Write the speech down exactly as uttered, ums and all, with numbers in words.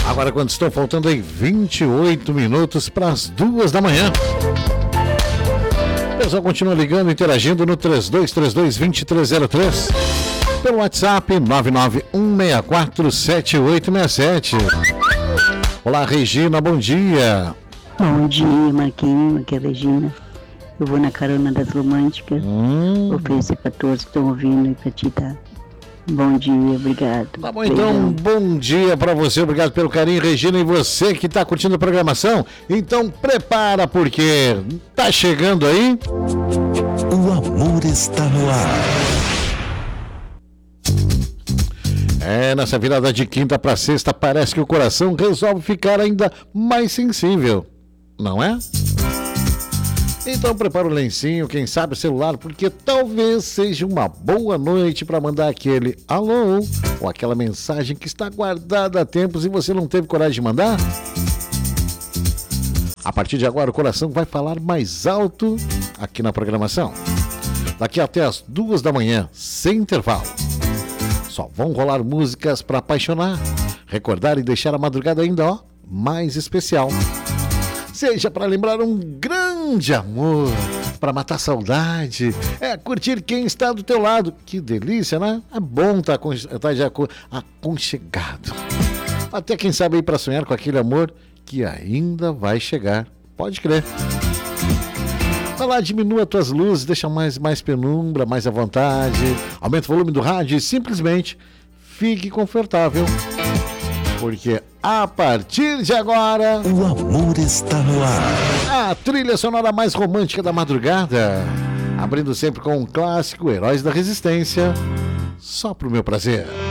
Agora, quando estão faltando aí vinte e oito minutos para as duas da manhã. O pessoal continua ligando, interagindo no três dois três dois, dois três zero três. Pelo WhatsApp nove nove um seis quatro sete oito seis sete. Olá, Regina, bom dia. Bom dia, Marquinhos, aqui é a Regina. Eu vou na carona das românticas. Hum. Oferecer para todos que estão ouvindo e para ti, tá? Bom dia, obrigado. Tá bom, então, bom dia para você, obrigado pelo carinho, Regina, e você que tá curtindo a programação, então prepara porque tá chegando aí. O amor está no ar. É, nessa virada de quinta para sexta, parece que o coração resolve ficar ainda mais sensível, não é? Então prepara o lencinho, quem sabe o celular, porque talvez seja uma boa noite para mandar aquele alô ou aquela mensagem que está guardada há tempos e você não teve coragem de mandar. A partir de agora o coração vai falar mais alto aqui na programação. Daqui até as duas da manhã, sem intervalo. Só vão rolar músicas para apaixonar, recordar e deixar a madrugada ainda, ó, mais especial. Seja para lembrar um grande amor, para matar saudade, é curtir quem está do teu lado. Que delícia, né? É bom estar tá, tá já aconchegado. Até quem sabe aí para sonhar com aquele amor que ainda vai chegar. Pode crer. Vai lá, diminua as tuas luzes, deixa mais, mais penumbra, mais à vontade. Aumenta o volume do rádio e simplesmente fique confortável. Porque a partir de agora... O amor está no ar. A trilha sonora mais romântica da madrugada. Abrindo sempre com um clássico, Heróis da Resistência. Só pro meu prazer.